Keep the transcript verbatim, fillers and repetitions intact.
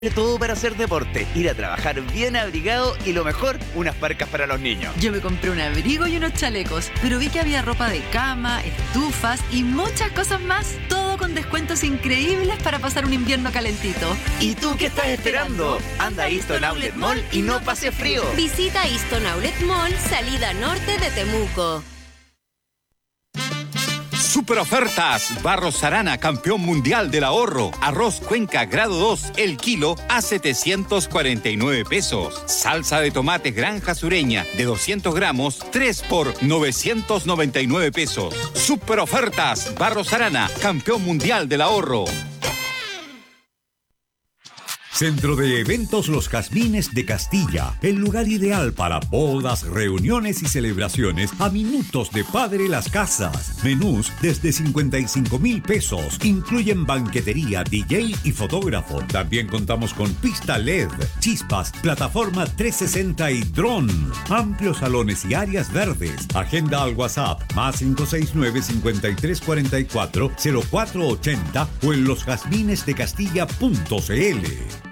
De todo para hacer deporte, ir a trabajar bien abrigado y lo mejor, unas parcas para los niños. Yo me compré un abrigo y unos chalecos, pero vi que había ropa de cama, estufas y muchas cosas más. Todo con descuentos increíbles para pasar un invierno calentito. ¿Y tú qué estás esperando? Anda a Easton Outlet Mall y no pase frío. Visita Easton Outlet Mall, salida norte de Temuco. Super ofertas. Barros Arana, campeón mundial del ahorro. Arroz Cuenca grado dos, el kilo a setecientos cuarenta y nueve pesos. Salsa de tomate Granja Sureña de doscientos gramos, tres por novecientos noventa y nueve pesos. Super ofertas. Barros Arana, campeón mundial del ahorro. Centro de Eventos Los Jazmines de Castilla, el lugar ideal para bodas, reuniones y celebraciones a minutos de Padre Las Casas. Menús desde cincuenta y cinco mil pesos, incluyen banquetería, D J y fotógrafo. También contamos con pista L E D, chispas, plataforma trescientos sesenta y dron. Amplios salones y áreas verdes. Agenda al WhatsApp más cinco seis nueve, cincuenta y tres cuarenta y cuatro, cero cuatro ochenta o en los jazmines de castilla punto c l.